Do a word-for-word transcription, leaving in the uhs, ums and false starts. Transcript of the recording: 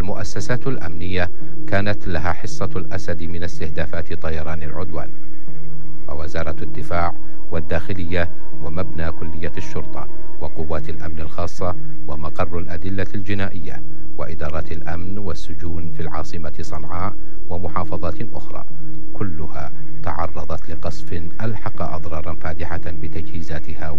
والمؤسسات الأمنية كانت لها حصة الأسد من استهدافات طيران العدوان. فوزارة الدفاع والداخلية ومبنى كلية الشرطة وقوات الأمن الخاصة ومقر الأدلة الجنائية وإدارات الأمن والسجون في العاصمة صنعاء ومحافظات أخرى كلها تعرضت لقصف ألحق أضرارا فادحة بتجهيزاتها